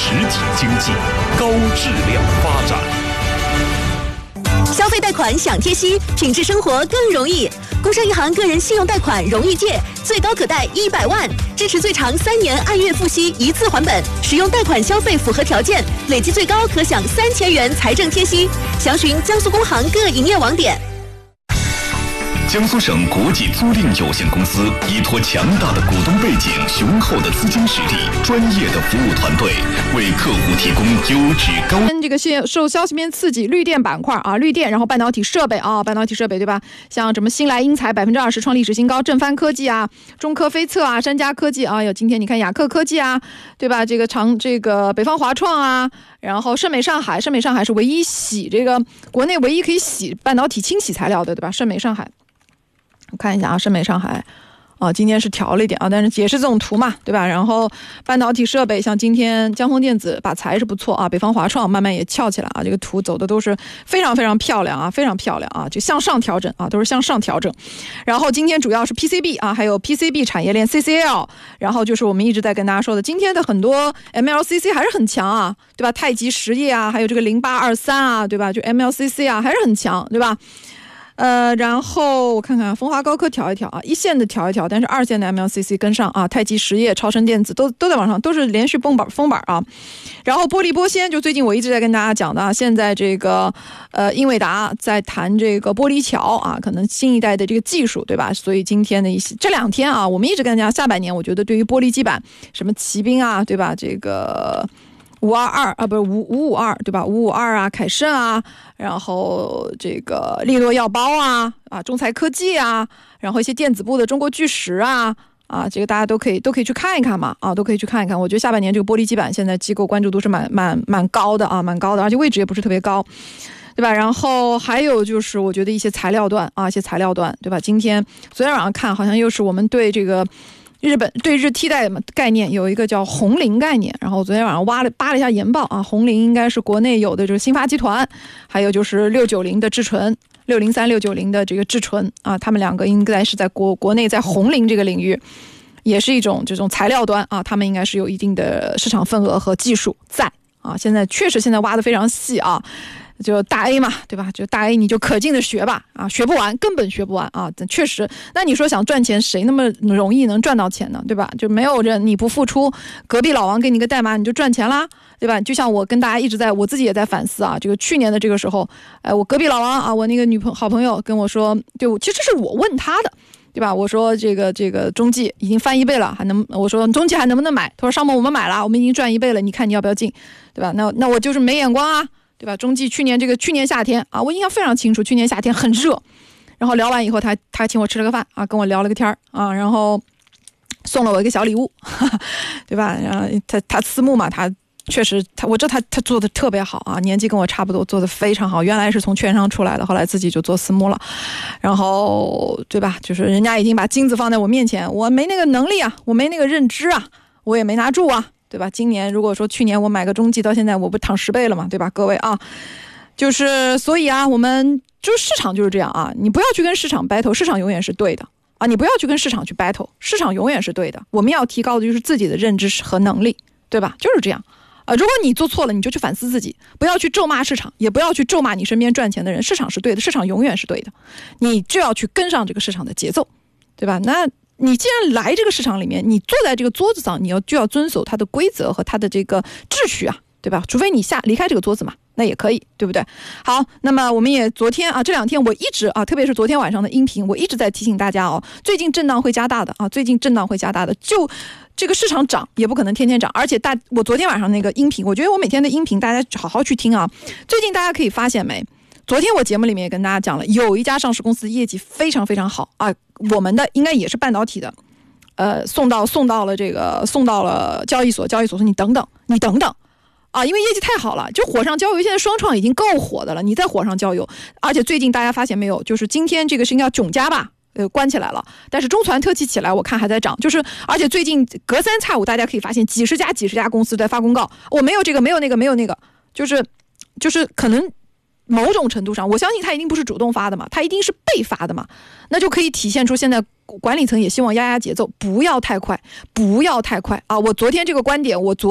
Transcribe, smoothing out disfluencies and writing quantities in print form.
实体经济，高质量发展。 消费贷款享贴息，品质生活更容易。工商银行个人信用贷款荣誉借，最高可贷100万，支持最长3年按月付息，一次还本。使用贷款消费符合条件，累计最高可享3000元财政贴息。详询江苏工行各营业网点。 江苏省国际租赁有限公司依托强大的股东背景、雄厚的资金实力、专业的服务团队，为客户提供优质高。 这个受消息面刺激，绿电板块啊，绿电，然后半导体设备啊，半导体设备对吧？像什么新来英才20%创历史新高，正帆科技啊，中科飞测啊，山嘉科技啊，有今天你看雅克科技啊，对吧？这个北方华创啊，然后盛美上海是唯一洗这个国内唯一可以洗半导体清洗材料的，对吧？盛美上海。我看一下啊，盛美上海，今天是调了一点啊，但是也是这种图嘛，对吧？然后半导体设备，像今天江丰电子把财是不错啊，北方华创慢慢也翘起来啊，这个图走的都是非常非常漂亮啊，非常漂亮啊，就向上调整啊，都是向上调整。然后今天主要是 PCB 啊，还有 PCB 产业链 CCL， 然后就是我们一直在跟大家说的，今天的很多 MLCC 还是很强啊，对吧？太极实业啊，还有这个0823啊，对吧？就 MLCC 啊，还是很强，对吧？然后我看看风华高科调一调啊，一线的调一调，但是二线的 MLCC 跟上啊，太极实业、超声电子都在往上，都是连续封板啊。然后玻璃玻纤，就最近我一直在跟大家讲的啊，现在这个英伟达在谈这个玻璃桥啊，可能新一代的这个技术，对吧？所以今天的这2天啊，我们一直跟大家下半年，我觉得对于玻璃基板，什么奇兵啊，对吧？这个522啊，不是552，对吧？552啊，凯盛啊，然后这个利诺药包啊，中材科技啊，然后一些电子部的中国巨石啊，这个大家都可以去看一看嘛，都可以去看一看。我觉得下半年这个玻璃基板现在机构关注度是蛮高的啊，蛮高的，而且位置也不是特别高，对吧？然后还有就是我觉得一些材料段啊，对吧？昨天晚上看好像又是我们对这个日本对日替代概念有一个叫红菱概念，然后昨天晚上扒了一下研报啊，红菱应该是国内有的这个新发集团，还有就是690的智纯，603、690的这个智纯啊，他们两个应该是在国内在红菱这个领域，也是一种这种材料端啊，他们应该是有一定的市场份额和技术在啊，现在挖得非常细啊。就大 A 嘛，对吧？就大 A 你就可劲的学吧啊，学不完，根本学不完啊！确实，那你说想赚钱，谁那么容易能赚到钱呢？对吧？就没有人你不付出，隔壁老王给你个代码你就赚钱啦，对吧？就像我跟大家一直我自己也在反思啊，这个去年的这个时候，我隔壁老王啊，我那个好朋友跟我说，对，其实是我问他的。对吧？我说这个中纪已经翻1倍了，我说中纪还能不能买？他说上面我们买了，我们已经赚1倍了，你看你要不要进？对吧？那我就是没眼光啊。对吧？中纪去年夏天啊，我印象非常清楚，去年夏天很热，然后聊完以后，他请我吃了个饭啊，跟我聊了个天啊，然后送了我一个小礼物，对吧？然后他私募嘛，他确实我知道他做的特别好啊，年纪跟我差不多，做的非常好。原来是从券商出来的，后来自己就做私募了，然后对吧？就是人家已经把金子放在我面前，我没那个能力啊，我没那个认知啊，我也没拿住啊。对吧？今年如果说去年我买个中纪，到现在我不躺10倍了嘛？对吧？各位啊，就是所以啊，我们就市场就是这样啊，你不要去跟市场 battle， 市场永远是对的啊，你不要去跟市场去 battle， 市场永远是对的。我们要提高的就是自己的认知和能力，对吧？就是这样如果你做错了，你就去反思自己，不要去咒骂市场，也不要去咒骂你身边赚钱的人。市场是对的，市场永远是对的，你就要去跟上这个市场的节奏，对吧？那你既然来这个市场里面，你坐在这个桌子上，你就要遵守它的规则和它的这个秩序啊，对吧？除非你离开这个桌子嘛，那也可以，对不对？好，那么我们也昨天啊，这2天我一直啊，特别是昨天晚上的音频，我一直在提醒大家哦，最近震荡会加大的啊，就这个市场涨也不可能天天涨，而且我昨天晚上那个音频，我觉得我每天的音频大家好好去听啊。最近大家可以发现没？昨天我节目里面也跟大家讲了，有一家上市公司业绩非常非常好啊，我们的应该也是半导体的，送到了交易所说你等等啊，因为业绩太好了，就火上浇油，现在双创已经够火的了，你再火上浇油，而且最近大家发现没有，就是今天这个是应该囧家吧。关起来了，但是中传特企起来，我看还在涨，就是而且最近隔三差五，大家可以发现几十家公司在发公告，我没有这个，没有那个，就是可能某种程度上，我相信他一定不是主动发的嘛，他一定是被发的嘛，那就可以体现出现在管理层也希望压节奏，不要太快啊！我昨天这个观点，